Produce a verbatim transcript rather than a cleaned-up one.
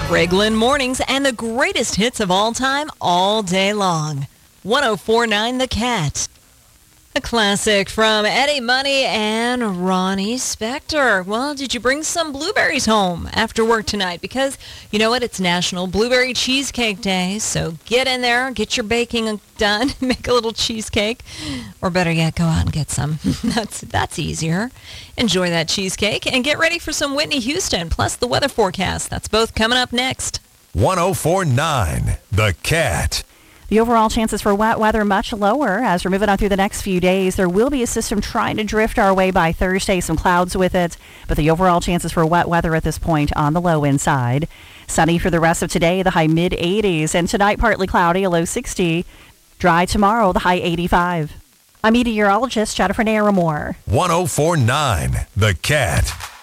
Greg Lynn Mornings and the greatest hits of all time all day long. one oh four point nine The Cat. A classic from Eddie Money and Ronnie Spector. Well, did you bring some blueberries home after work tonight? Because, you know what, it's National Blueberry Cheesecake Day, so get in there, get your baking done, make a little cheesecake, or better yet, go out and get some. that's, that's easier. Enjoy that cheesecake and get ready for some Whitney Houston, plus the weather forecast. That's both coming up next. one oh four point nine The Cat. The overall chances for wet weather much lower as we're moving on through the next few days. There will be a system trying to drift our way by Thursday, some clouds with it, but the overall chances for wet weather at this point on the low end side. Sunny for the rest of today, the high mid eighties, and tonight partly cloudy, a low sixty. Dry tomorrow, the high eighty-five. I'm meteorologist Jennifer Naramore. one oh four point nine The Cat.